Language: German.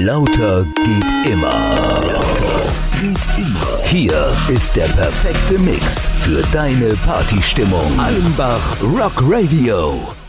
Lauter geht immer. Hier ist der perfekte Mix für deine Partystimmung. Allenbach Rock Radio.